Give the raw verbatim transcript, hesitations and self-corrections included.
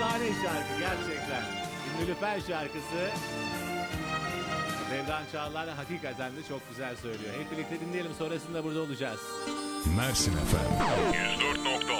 efsane şarkı gerçekten. Nilüfer şarkısı. Devran Çağlar hakikaten de çok güzel söylüyor. Hep birlikte dinleyelim, sonrasında burada olacağız. Mersin Efem yüz dört nokta